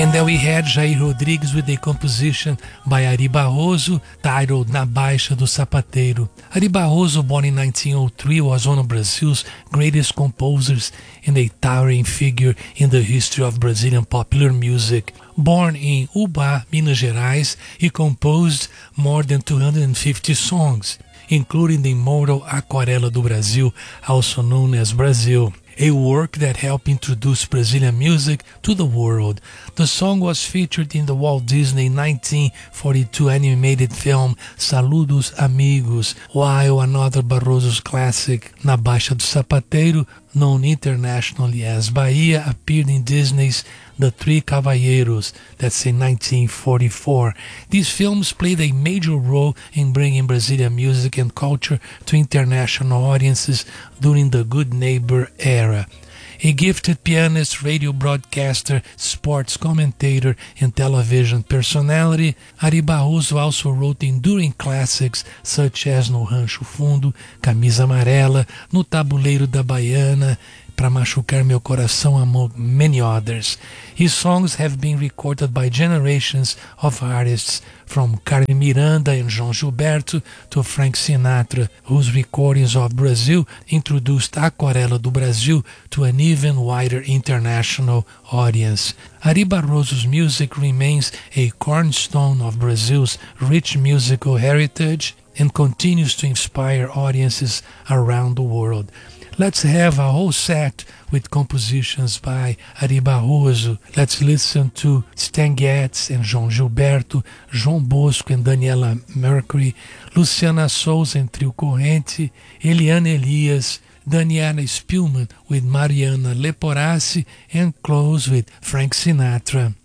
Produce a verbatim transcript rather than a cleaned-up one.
And then we had Jair Rodrigues with a composition by Ari Barroso titled Na Baixa do Sapateiro. Ari Barroso, born in nineteen oh three, was one of Brazil's greatest composers and a towering figure in the history of Brazilian popular music. Born in Ubá, Minas Gerais, he composed more than two hundred fifty songs, including the immortal Aquarela do Brasil, also known as Brasil, a work that helped introduce Brazilian music to the world. The song was featured in the Walt Disney nineteen forty-two animated film Saludos Amigos, while another Barroso's classic, Na Baixa do Sapateiro, known internationally as Bahia, appeared in Disney's The Three Cavalheiros, that's in nineteen forty-four. These films played a major role in bringing Brazilian music and culture to international audiences during the Good Neighbor era. A gifted pianist, radio broadcaster, sports commentator, and television personality, Ari Barroso also wrote enduring classics such as No Rancho Fundo, Camisa Amarela, No Tabuleiro da Baiana, Pra Machucar Meu Coração, among many others. His songs have been recorded by generations of artists, from Carmen Miranda and João Gilberto to Frank Sinatra, whose recordings of Brazil introduced Aquarela do Brasil to an even wider international audience. Ari Barroso's music remains a cornerstone of Brazil's rich musical heritage and continues to inspire audiences around the world. Let's have a whole set with compositions by Ari Barroso. Let's listen to Stan Getz and João Gilberto, João Bosco and Daniela Mercury, Luciana Souza and Trio Corrente, Eliana Elias, Daniela Spielman with Mariana Leporassi, and close with Frank Sinatra.